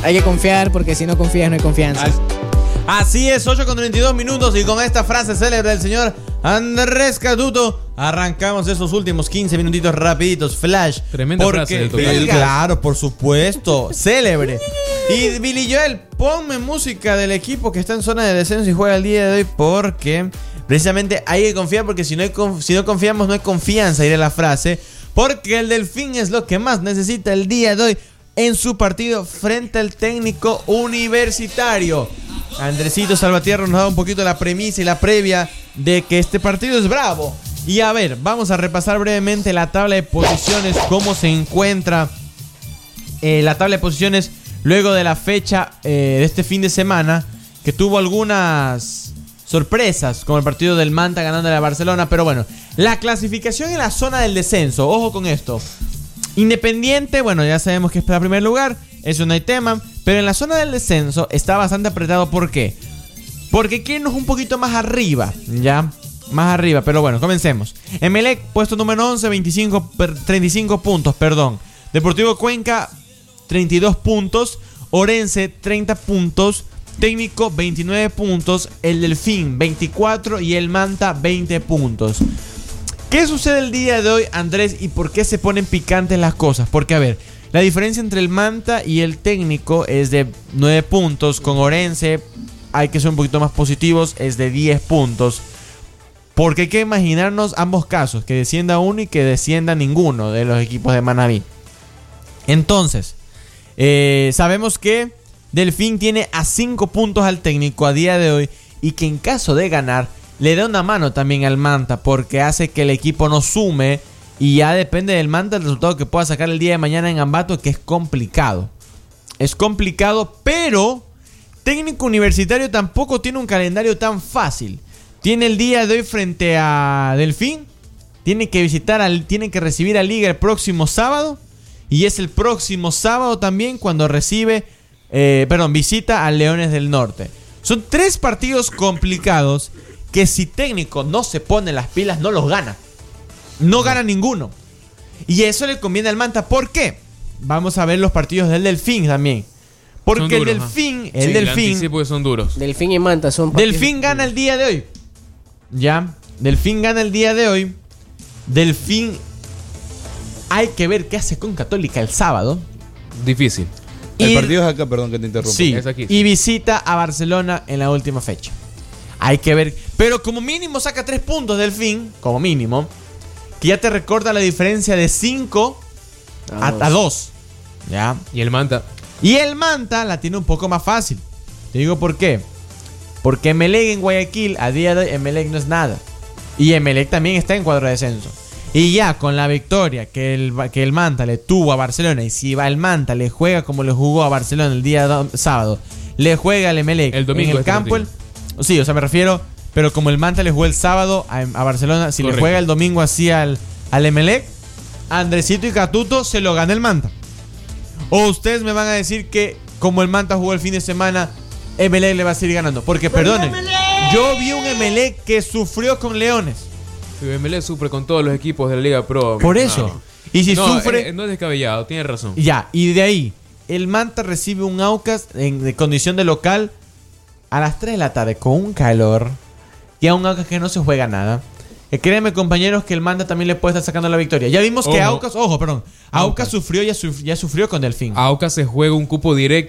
Hay que confiar porque si no confías no hay confianza. Así es, 8:32 y con esta frase célebre del señor Andrés Catuto arrancamos esos últimos 15 minutitos rapiditos, flash. Tremenda frase del tocayo. Claro, por supuesto, célebre. Y Billy Joel, ponme música del equipo que está en zona de descenso y juega el día de hoy porque precisamente hay que confiar porque si no confiamos no hay confianza, diré la frase. Porque el Delfín es lo que más necesita el día de hoy en su partido frente al técnico Universitario. Andresito Salvatierra nos da un poquito la premisa y la previa de que este partido es bravo. Y a ver, vamos a repasar brevemente la tabla de posiciones, cómo se encuentra la tabla de posiciones luego de la fecha de este fin de semana, que tuvo algunas sorpresas, como el partido del Manta ganando a la Barcelona. Pero bueno, la clasificación en la zona del descenso, ojo con esto. Independiente, bueno, ya sabemos que está en primer lugar, eso no hay tema. Pero en la zona del descenso está bastante apretado. ¿Por qué? Porque quieren irnos un poquito más arriba, ¿ya? Más arriba, pero bueno, comencemos. Emelec, puesto número 11, 35 puntos, perdón. Deportivo Cuenca, 32 puntos. Orense, 30 puntos. Técnico, 29 puntos. El Delfín, 24. Y el Manta, 20 puntos. ¿Qué sucede el día de hoy, Andrés? ¿Y por qué se ponen picantes las cosas? Porque, a ver, la diferencia entre el Manta y el técnico es de 9 puntos. Con Orense hay que ser un poquito más positivos, es de 10 puntos. Porque hay que imaginarnos ambos casos, que descienda uno y que descienda ninguno de los equipos de Manabí. Entonces, sabemos que Delfín tiene a 5 puntos al técnico a día de hoy y que en caso de ganar le da una mano también al Manta porque hace que el equipo no sume y ya depende del Manta el resultado que pueda sacar el día de mañana en Ambato, que es complicado. Es complicado, pero técnico Universitario tampoco tiene un calendario tan fácil. Tiene el día de hoy frente a Delfín, tiene que recibir a Liga el próximo sábado y es el próximo sábado también cuando visita a Leones del Norte. Son 3 partidos complicados que si técnico no se pone las pilas no los gana. No gana ninguno. Y eso le conviene al Manta. ¿Por qué? Vamos a ver los partidos del Delfín también. Porque duros, el Delfín porque son duros. Delfín y Manta son partidos. Delfín gana el día de hoy. Ya. Delfín gana el día de hoy. Delfín hay que ver qué hace con Católica el sábado. Difícil. El partido es acá, perdón que te interrumpa. Sí, es aquí. Y visita a Barcelona en la última fecha. Hay que ver. Pero como mínimo saca 3 puntos Delfín. Como mínimo. Que ya te recorta la diferencia de 5 a 2. ¿Ya? Y el Manta. Y el Manta la tiene un poco más fácil. Te digo por qué. Porque Emelec en Guayaquil, a día de hoy, Emelec no es nada. Y Emelec también está en cuadro de descenso. Y ya con la victoria que el Manta le tuvo a Barcelona, y si el Manta le juega como le jugó a Barcelona el día sábado, le juega al Emelec el domingo en el campo. Sí, o sea, me refiero, pero como el Manta le jugó el sábado a Barcelona, si Correcto. Le juega el domingo así al Emelec, Andresito y Catuto se lo gana el Manta. O ustedes me van a decir que como el Manta jugó el fin de semana, Emelec le va a seguir ganando. Porque, perdonen, yo vi un Emelec que sufrió con Leones. Emelec sufre con todos los equipos de la Liga Pro. Por eso. Y si sufre... no es descabellado, tiene razón. Ya, y de ahí, el Manta recibe un Aucas de condición de local a las 3 de la tarde con un calor. Y a un Aucas que no se juega nada. Créanme, compañeros, que el Manta también le puede estar sacando la victoria. Ya vimos que Aucas sufrió, ya sufrió con Delfín. Aucas se juega un cupo directo